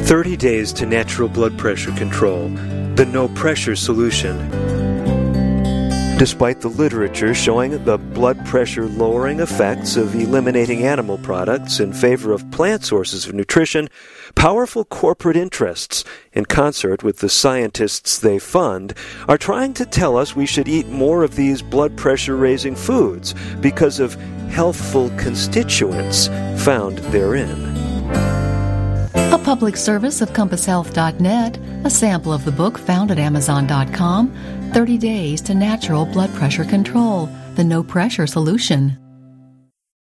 30 Days to Natural Blood Pressure Control, the no-pressure solution. Despite the literature showing the blood pressure lowering effects of eliminating animal products in favor of plant sources of nutrition, powerful corporate interests, in concert with the scientists they fund, are trying to tell us we should eat more of these blood pressure-raising foods because of healthful constituents found therein. A public service of CompassHealth.net, a sample of the book found at Amazon.com, 30 Days to Natural Blood Pressure Control, the No-Pressure Solution.